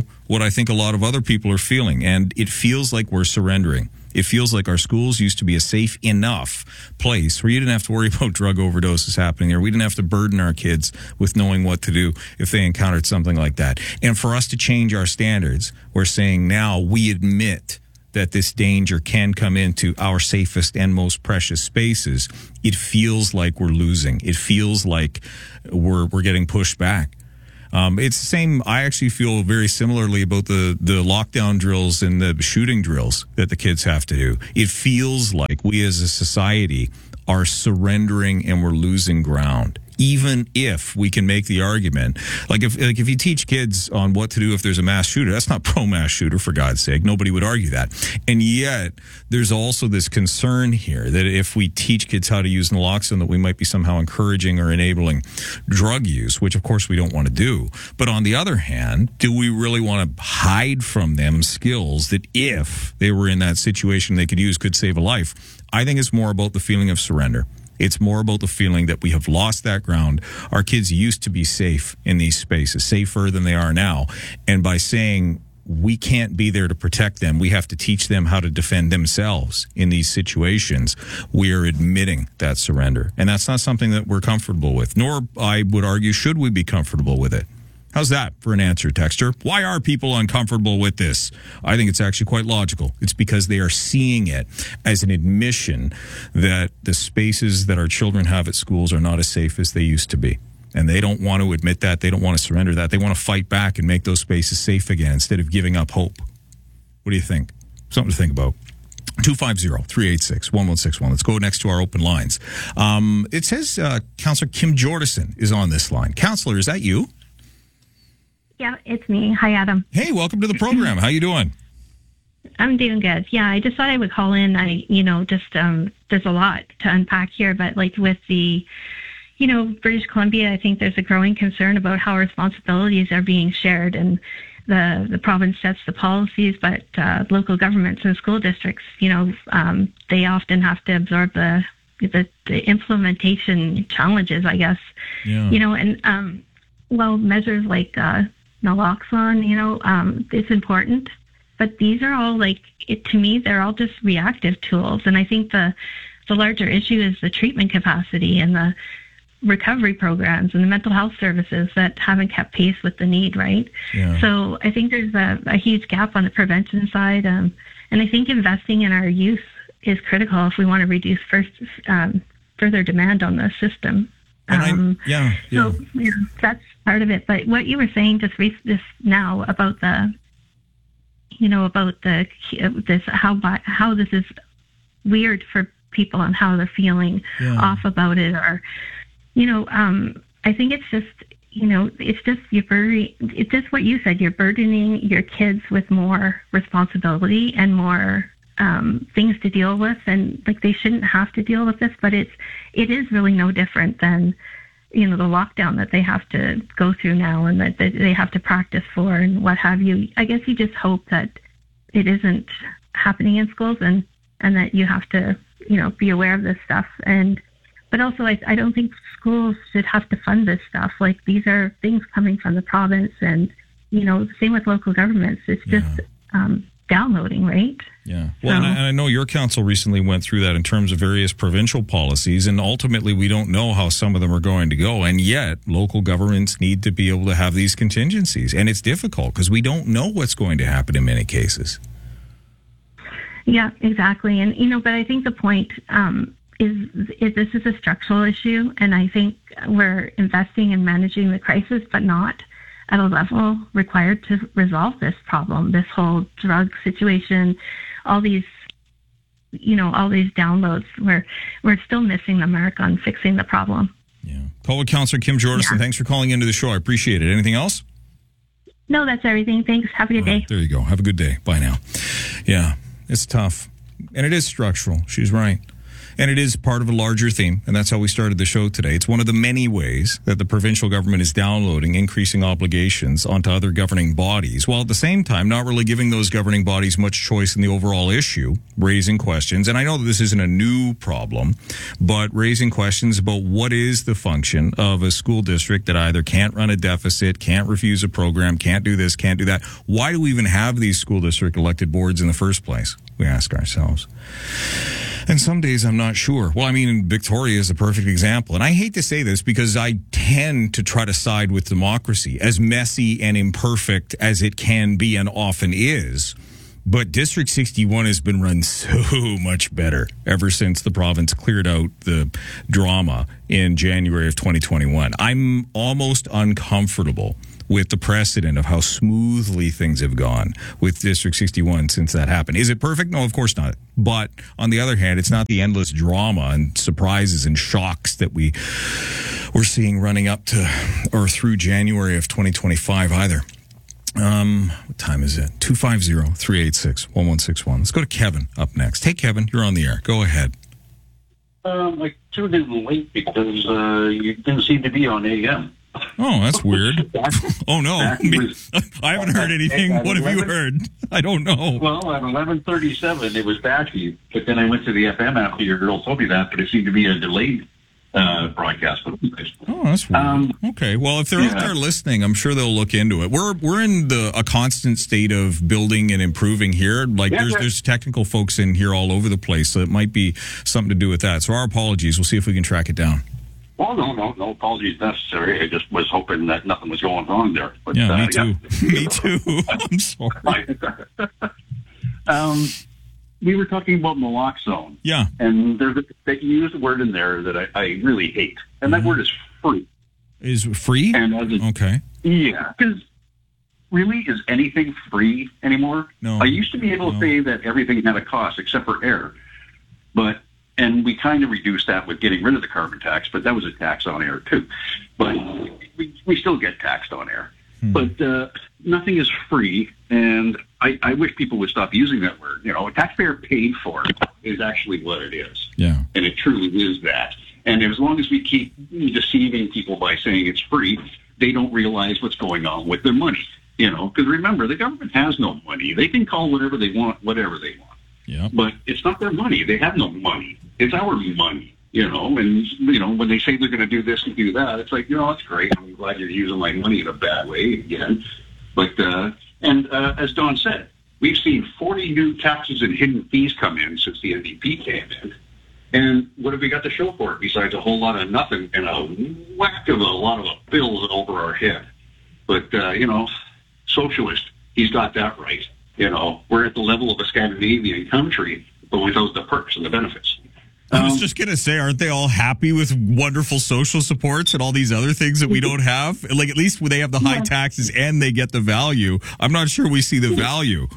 what I think a lot of other people are feeling, and it feels like we're surrendering. It feels like our schools used to be a safe enough place where you didn't have to worry about drug overdoses happening there. We didn't have to burden our kids with knowing what to do if they encountered something like that. And for us to change our standards, we're saying now we admit that this danger can come into our safest and most precious spaces. It feels like we're losing. It feels like we're we're getting pushed back. Um, it's the same. I actually feel very similarly about the, the lockdown drills and the shooting drills that the kids have to do. It feels like we as a society are surrendering and we're losing ground. Even if we can make the argument, like if like if you teach kids on what to do if there's a mass shooter, that's not pro-mass shooter, for God's sake. Nobody would argue that. And yet, there's also this concern here that if we teach kids how to use naloxone, that we might be somehow encouraging or enabling drug use, which of course we don't want to do. But on the other hand, do we really want to hide from them skills that if they were in that situation they could use could save a life? I think it's more about the feeling of surrender. It's more about the feeling that we have lost that ground. Our kids used to be safe in these spaces, safer than they are now. And by saying we can't be there to protect them, we have to teach them how to defend themselves in these situations, we are admitting that surrender. And that's not something that we're comfortable with, nor, I would argue, should we be comfortable with it. How's that for an answer, Texter? Why are people uncomfortable with this? I think it's actually quite logical. It's because they are seeing it as an admission that the spaces that our children have at schools are not as safe as they used to be. And they don't want to admit that. They don't want to surrender that. They want to fight back and make those spaces safe again instead of giving up hope. What do you think? Something to think about. two five zero, three eight six, one one six one. Let's go next to our open lines. Um, it says uh, Councillor Kim Jordison is on this line. Councillor, is that you? Yeah, it's me. Hi, Adam. Hey, welcome to the program. How you doing? I'm doing good. Yeah, I just thought I would call in. I, you know, just, um, there's a lot to unpack here, but like with the, you know, British Columbia, I think there's a growing concern about how responsibilities are being shared, and the, the province sets the policies, but uh, local governments and school districts, you know, um, they often have to absorb the, the, the implementation challenges, I guess. Yeah. You know, and, um, well, measures like, uh, naloxone, you know, um, it's important, but these are all like, it, to me, they're all just reactive tools. And I think the, the larger issue is the treatment capacity and the recovery programs and the mental health services that haven't kept pace with the need, right? Yeah. So I think there's a, a huge gap on the prevention side. Um, and I think investing in our youth is critical if we want to reduce first, um, further demand on the system. Um, I, yeah, yeah. So yeah, that's part of it. But what you were saying just re- just now about the, you know, about the this how how this is weird for people and how they're feeling yeah. off about it, or, you know, um, I think it's just, you know, it's just you're bur- it's just what you said. You're burdening your kids with more responsibility and more um, things to deal with, and like they shouldn't have to deal with this, but it's it is really no different than, you know, the lockdown that they have to go through now and that, that they have to practice for and what have you. I guess you just hope that it isn't happening in schools, and and that you have to, you know, be aware of this stuff. And but also I, I don't think schools should have to fund this stuff. Like, these are things coming from the province, and, you know, same with local governments. It's just yeah. um, downloading, right? Yeah. Well, so, and, I, and I know your council recently went through that in terms of various provincial policies, and ultimately we don't know how some of them are going to go. And yet local governments need to be able to have these contingencies. And it's difficult because we don't know what's going to happen in many cases. Yeah, exactly. And, you know, but I think the point um, is, is this is a structural issue, and I think we're investing in managing the crisis, but not at a level required to resolve this problem, this whole drug situation, all these, you know, all these downloads. We're, we're still missing the mark on fixing the problem. Yeah. Call with Councillor Kim Jordison. Yeah. Thanks for calling into the show. I appreciate it. Anything else? No, that's everything. Thanks. Have a good right, day. There you go. Have a good day. Bye now. Yeah, it's tough. And it is structural. She's right. And it is part of a larger theme, and that's how we started the show today. It's one of the many ways that the provincial government is downloading increasing obligations onto other governing bodies, while at the same time not really giving those governing bodies much choice in the overall issue, raising questions. And I know that this isn't a new problem, but raising questions about what is the function of a school district that either can't run a deficit, can't refuse a program, can't do this, can't do that. Why do we even have these school district elected boards in the first place? We ask ourselves. And some days I'm not sure. Well, I mean, Victoria is a perfect example. And I hate to say this because I tend to try to side with democracy, as messy and imperfect as it can be and often is. But District sixty-one has been run so much better ever since the province cleared out the drama in January of twenty twenty-one. I'm almost uncomfortable with the precedent of how smoothly things have gone with District sixty-one since that happened. Is it perfect? No, of course not. But on the other hand, it's not the endless drama and surprises and shocks that we were seeing running up to or through January of twenty twenty-five either. Um, what time is it? two five zero, three eight six, one one six one. Let's go to Kevin up next. Hey, Kevin, you're on the air. Go ahead. Um, I tuned in late because uh, you didn't seem to be on A M. Oh, that's weird. Oh, no. I haven't heard anything. What have you heard? I don't know. Well, at eleven thirty-seven, it was batchy, but then I went to the F M after your girl told me that, but it seemed to be a delayed uh, broadcast. Oh, that's weird. Um, okay. Well, if they're yeah. out there listening, I'm sure they'll look into it. We're we're in the a constant state of building and improving here. Like yeah, there's yeah. there's technical folks in here all over the place, so it might be something to do with that. So our apologies. We'll see if we can track it down. Well, no, no, no apologies necessary. I just was hoping that nothing was going wrong there. But, yeah, uh, me too. Yeah. me too. I'm sorry. um, we were talking about naloxone. Yeah. And there's a, they used a word in there that I, I really hate, and that mm-hmm. word is free. Is free? And as a, okay. Yeah, because really, is anything free anymore? No. I used to be able no. to say that everything had a cost except for air, but and we kind of reduced that with getting rid of the carbon tax, but that was a tax on air too. But we, we still get taxed on air. Hmm. But uh, nothing is free, and I, I wish people would stop using that word. You know, a taxpayer paid for is actually what it is. Yeah. And it truly is that. And as long as we keep deceiving people by saying it's free, they don't realize what's going on with their money. You know, because remember, the government has no money. They can call whatever they want, whatever they want. Yeah. But it's not their money. They have no money. It's our money, you know. And, you know, when they say they're going to do this and do that, it's like, you know, that's great. I'm glad you're using my money in a bad way again. But, uh, and uh, as Don said, we've seen forty new taxes and hidden fees come in since the N D P came in. And what have we got to show for it besides a whole lot of nothing and a whack of a lot of bills over our head? But, uh, you know, socialist, he's got that right. You know, we're at the level of a Scandinavian country, but without the perks and the benefits. I was just going to say, aren't they all happy with wonderful social supports and all these other things that we don't have? Like, at least when they have the high taxes and they get the value. I'm not sure we see the value.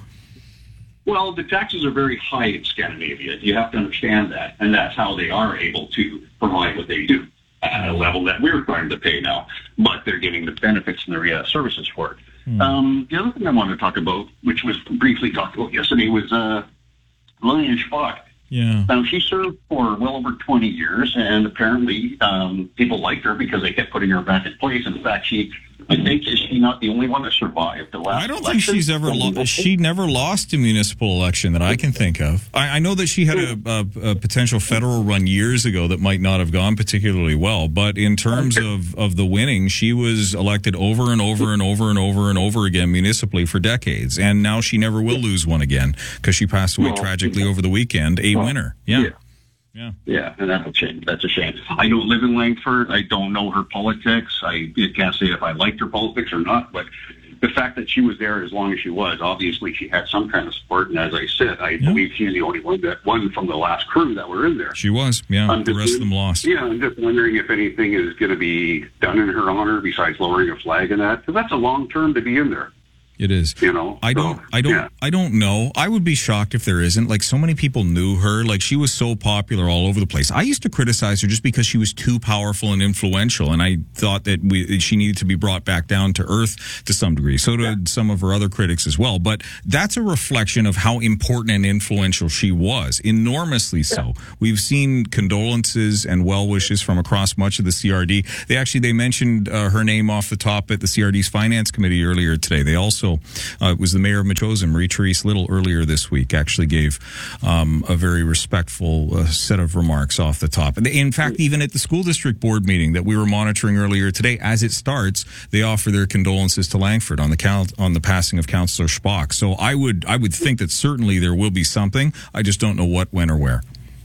Well, the taxes are very high in Scandinavia. You have to understand that. And that's how they are able to provide what they do at a level that we're trying to pay now. But they're getting the benefits and the uh, services for it. Hmm. Um, the other thing I wanted to talk about, which was briefly talked about yesterday, was uh, Lillian Schwach. Yeah. Now, she served for well over twenty years, and apparently um, people liked her because they kept putting her back in place. In fact, she, I think, is she not the only one that survived the last I don't election? think she's ever lost. She never lost a municipal election that I can think of. I, I know that she had a, a, a potential federal run years ago that might not have gone particularly well, but in terms of, of the winning, she was elected over and over and over and over and over again municipally for decades, and now she never will lose one again because she passed away well, tragically over the weekend, a well, winner. Yeah. yeah. Yeah, yeah, and that's a shame. That's a shame. I don't live in Langford. I don't know her politics. I can't say if I liked her politics or not, but the fact that she was there as long as she was, obviously she had some kind of support. And as I said, I yeah. believe she's the only one that won from the last crew that were in there. She was, yeah. I'm the rest of them lost. Yeah, I'm just wondering if anything is going to be done in her honor besides lowering a flag and that, because that's a long term to be in there. It is. You know, I don't, so, I don't, yeah. I don't know. I would be shocked if there isn't. Like, so many people knew her. Like, she was so popular all over the place. I used to criticize her just because she was too powerful and influential, and I thought that we, she needed to be brought back down to earth to some degree. So did yeah. some of her other critics as well. But that's a reflection of how important and influential she was, enormously so. Yeah. We've seen condolences and well wishes from across much of the C R D. They actually they mentioned uh, her name off the top at the C R D's Finance Committee earlier today. They also Uh, it was the mayor of Metchosin, Marie-Therese Little, earlier this week, actually gave um, a very respectful uh, set of remarks off the top. And they, in fact, even at the school district board meeting that we were monitoring earlier today, as it starts, they offer their condolences to Langford on the count, on the passing of Councillor Spock. So I would I would think that certainly there will be something. I just don't know what, when, or where.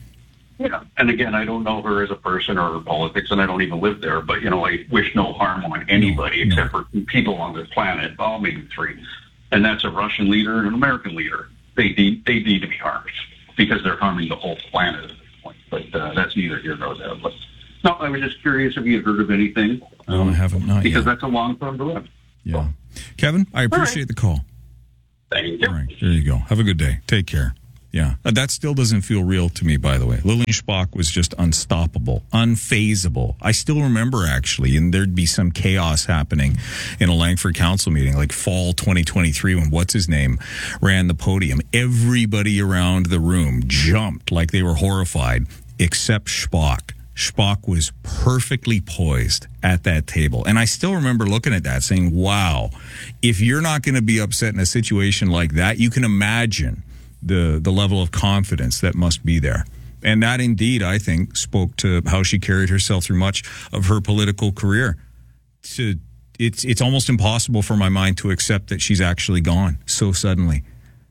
Yeah, and again, I don't know her as a person or her politics, and I don't even live there. But you know, I wish no harm on anybody no, except no. for people on this planet. Well, maybe three. And that's a Russian leader and an American leader. They need, they need to be harmed because they're harming the whole planet at this point. But uh, that's neither here nor there. But no, I was just curious if you had heard of anything. No, um, I haven't. Not because yet. that's a long term to live. Yeah. So. Kevin, I appreciate right. the call. Thank you. All right. There you go. Have a good day. Take care. Yeah, that still doesn't feel real to me, by the way. Lillian Spock was just unstoppable, unfazable. I still remember, actually, and there'd be some chaos happening in a Langford Council meeting, like fall twenty twenty-three, when what's-his-name ran the podium. Everybody around the room jumped like they were horrified, except Spock. Spock was perfectly poised at that table. And I still remember looking at that saying, wow, if you're not going to be upset in a situation like that, you can imagine the the level of confidence that must be there. And that indeed, I think, spoke to how she carried herself through much of her political career. To it's it's almost impossible for my mind to accept that she's actually gone so suddenly.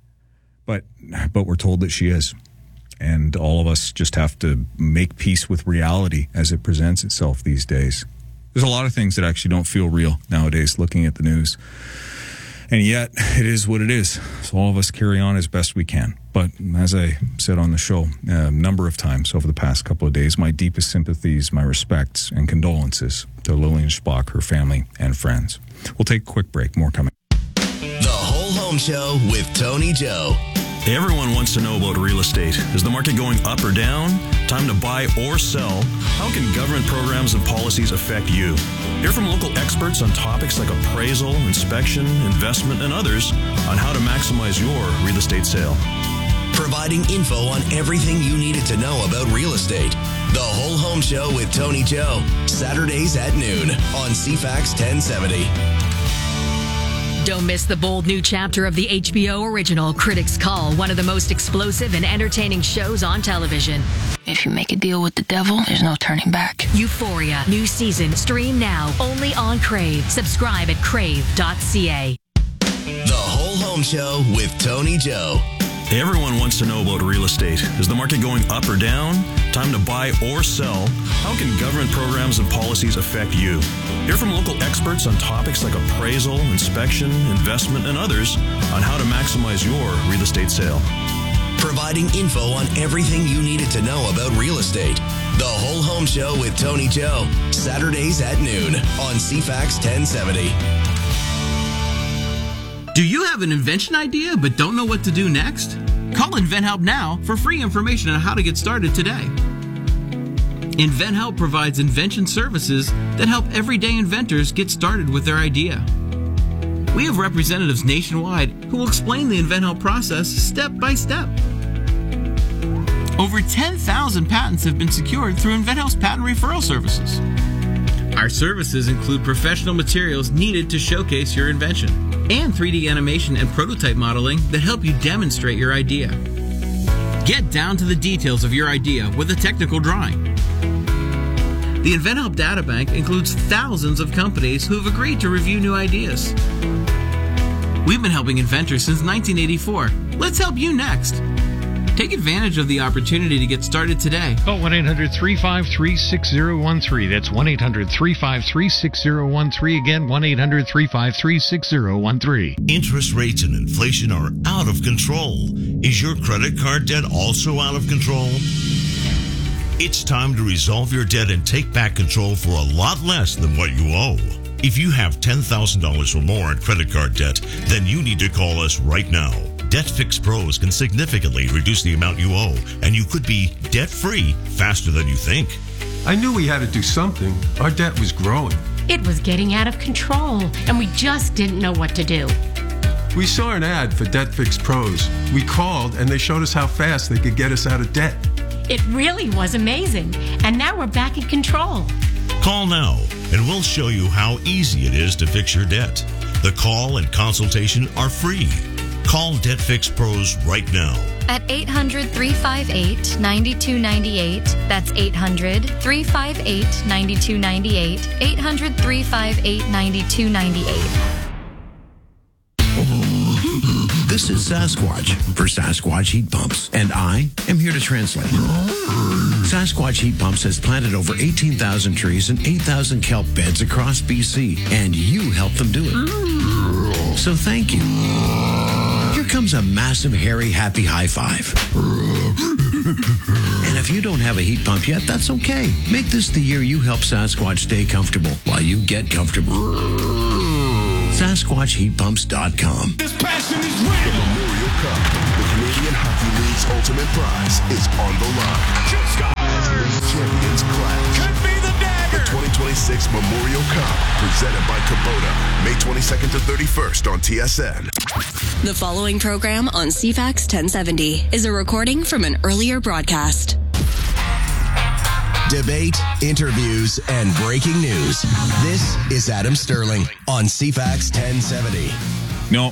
But but we're told that she is. And all of us just have to make peace with reality as it presents itself these days. There's a lot of things that actually don't feel real nowadays looking at the news. And yet, it is what it is. So all of us carry on as best we can. But as I said on the show a number of times over the past couple of days, my deepest sympathies, my respects, and condolences to Lillian Spock, her family, and friends. We'll take a quick break. More coming. The Whole Home Show with Tony Joe. Everyone wants to know about real estate. Is the market going up or down? Time to buy or sell? How can government programs and policies affect you? Hear from local experts on topics like appraisal, inspection, investment, and others on how to maximize your real estate sale. Providing info on everything you needed to know about real estate. The Whole Home Show with Tony Joe. Saturdays at noon on C FAX ten seventy. Don't miss the bold new chapter of the H B O original Critics Call, one of the most explosive and entertaining shows on television. If you make a deal with the devil, there's no turning back. Euphoria, new season, stream now, only on Crave. Subscribe at crave dot c a. The Whole Home Show with Tony Joe. Everyone wants to know about real estate. Is the market going up or down? Time to buy or sell? How can government programs and policies affect you? Hear from local experts on topics like appraisal, inspection, investment, and others on how to maximize your real estate sale. Providing info on everything you needed to know about real estate. The Whole Home Show with Tony Joe. Saturdays at noon on C FAX ten seventy. Do you have an invention idea but don't know what to do next? Call InventHelp now for free information on how to get started today. InventHelp provides invention services that help everyday inventors get started with their idea. We have representatives nationwide who will explain the InventHelp process step by step. Over ten thousand patents have been secured through InventHelp's patent referral services. Our services include professional materials needed to showcase your invention and three D animation and prototype modeling that help you demonstrate your idea. Get down to the details of your idea with a technical drawing. The InventHelp Databank includes thousands of companies who have agreed to review new ideas. We've been helping inventors since nineteen eighty-four. Let's help you next. Take advantage of the opportunity to get started today. Call one eight hundred three five three six zero one three. That's one eight hundred three five three six zero one three. Again, one eight hundred three five three six zero one three. Interest rates and inflation are out of control. Is your credit card debt also out of control? It's time to resolve your debt and take back control for a lot less than what you owe. If you have ten thousand dollars or more in credit card debt, then you need to call us right now. Debt Fix Pros can significantly reduce the amount you owe, and you could be debt-free faster than you think. I knew we had to do something. Our debt was growing. It was getting out of control, and we just didn't know what to do. We saw an ad for Debt Fix Pros. We called, and they showed us how fast they could get us out of debt. It really was amazing, and now we're back in control. Call now, and we'll show you how easy it is to fix your debt. The call and consultation are free. Call Debt Fix Pros right now. At eight hundred, three five eight, nine two nine eight. That's eight hundred, three five eight, nine two nine eight. eight hundred, three five eight, nine two nine eight. This is Sasquatch for Sasquatch Heat Pumps, and I am here to translate. Sasquatch Heat Pumps has planted over eighteen thousand trees and eight thousand kelp beds across B C, and you helped them do it. So thank you. Here comes a massive, hairy, happy high five. And if you don't have a heat pump yet, that's okay. Make this the year you help Sasquatch stay comfortable while you get comfortable. Sasquatch Heat Pumps dot com. This passion is real. The Memorial Cup, the Canadian Hockey League's ultimate prize, is on the line. Champions Clash. Could be the dagger. The twenty twenty-six Memorial Cup, presented by Kubota, May twenty-second to thirty-first on T S N. The following program on C FAX ten seventy is a recording from an earlier broadcast. Debate, interviews, and breaking news. This is Adam Sterling on C FAX ten seventy. No,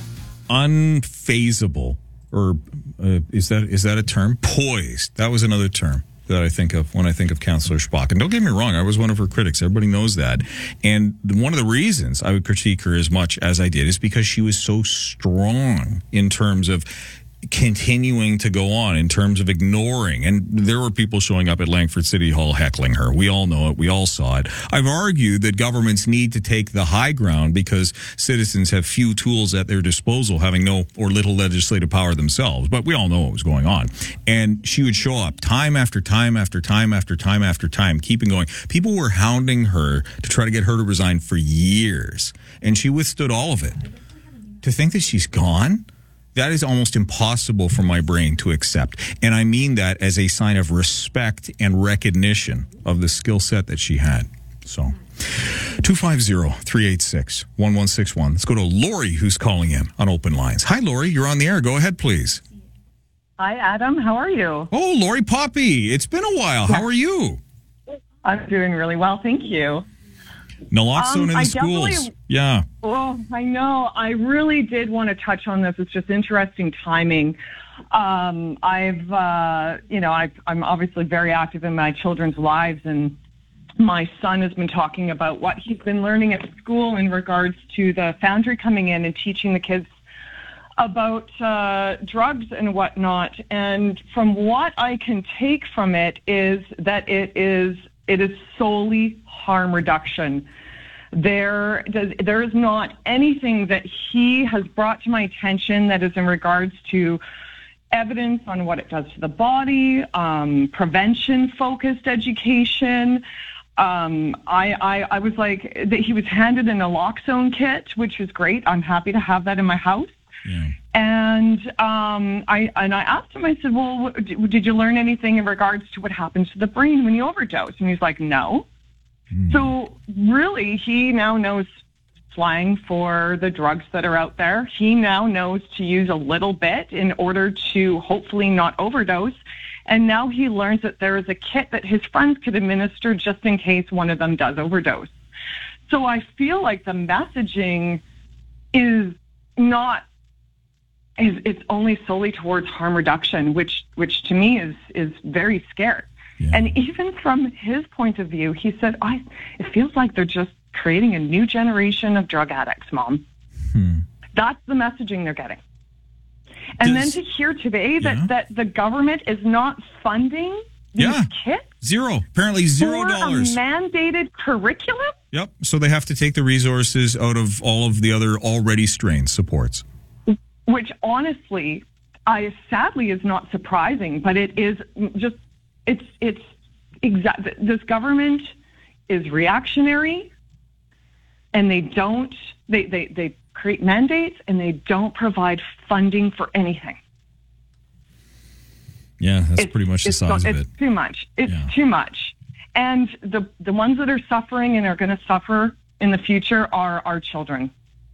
unfazable, or uh, is that is that a term? Poised. That was another term that I think of when I think of Councillor Spock. And don't get me wrong, I was one of her critics. Everybody knows that. And one of the reasons I would critique her as much as I did is because she was so strong in terms of continuing to go on, in terms of ignoring. And there were people showing up at Langford City Hall heckling her. We all know it. We all saw it. I've argued that governments need to take the high ground because citizens have few tools at their disposal, having no or little legislative power themselves. But we all know what was going on. And she would show up time after time after time after time after time, keeping going. People were hounding her to try to get her to resign for years. And she withstood all of it. To think that she's gone? That is almost impossible for my brain to accept. And I mean that as a sign of respect and recognition of the skill set that she had. So, two five zero, three eight six, one one six one. Let's go to Lori, who's calling in on open lines. Hi, Lori. You're on the air. Go ahead, please. Hi, Adam. How are you? Oh, Lori Poppy. It's been a while. How are you? I'm doing really well. Thank you. Naloxone um, in the I schools. Yeah. Oh, I know. I really did want to touch on this. It's just interesting timing. Um, I've, uh, you know, I've, I'm obviously very active in my children's lives, and my son has been talking about what he's been learning at school in regards to the Foundry coming in and teaching the kids about uh, drugs and whatnot. And from what I can take from it is that it is it is solely harm reduction. There does there is not anything that he has brought to my attention that is in regards to evidence on what it does to the body, um, prevention-focused education. Um, I, I, I was like, that he was handed an naloxone kit, which is great. I'm happy to have that in my house. Yeah. And um, I and I asked him, I said, well, did you learn anything in regards to what happens to the brain when you overdose? And he's like, no. Mm. So really, he now knows slang for the drugs that are out there. He now knows to use a little bit in order to hopefully not overdose. And now he learns that there is a kit that his friends could administer just in case one of them does overdose. So I feel like the messaging is not, is it's only solely towards harm reduction, which which to me is is very scary. Yeah. And even from his point of view, he said, I it feels like they're just creating a new generation of drug addicts, Mom. Hmm. That's the messaging they're getting. And Does, then to hear today that, yeah. that the government is not funding these yeah. kits? Zero. Apparently zero dollars. For a mandated curriculum? Yep. So they have to take the resources out of all of the other already strained supports. Which honestly, I sadly is not surprising, but it is just, it's, it's exact. This government is reactionary. and they don't, they, they, they create mandates and they don't provide funding for anything. Yeah, that's it's, pretty much the it's, size it's of it. It's too much. It's yeah. too much. And the the ones that are suffering and are going to suffer in the future are our children.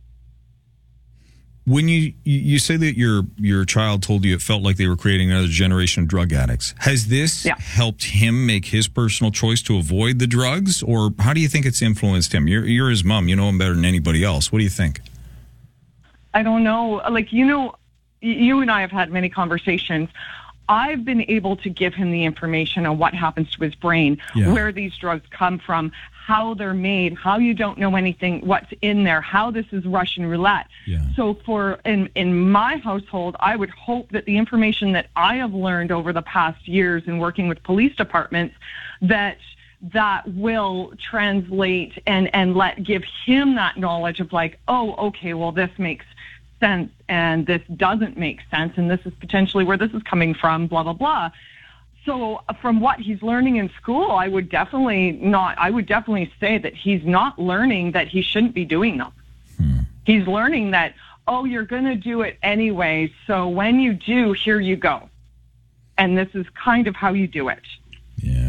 When you you say that your your child told you it felt like they were creating another generation of drug addicts, has this yeah. helped him make his personal choice to avoid the drugs, or how do you think it's influenced him? You're you're his mom. You know him better than anybody else. What do you think? I don't know. Like, you know, you and I have had many conversations. I've been able to give him the information on what happens to his brain, yeah. where these drugs come from, how they're made, how you don't know anything, what's in there, how this is Russian roulette. Yeah. So for in, in my household, I would hope that the information that I have learned over the past years in working with police departments, that that will translate and, and let give him that knowledge of like, oh, okay, well, this makes sense and this doesn't make sense and this is potentially where this is coming from, blah, blah, blah. So from what he's learning in school, I would definitely not, I would definitely say that he's not learning that he shouldn't be doing them. Hmm. He's learning that, oh, you're going to do it anyway. So when you do, here you go. And this is kind of how you do it. Yeah.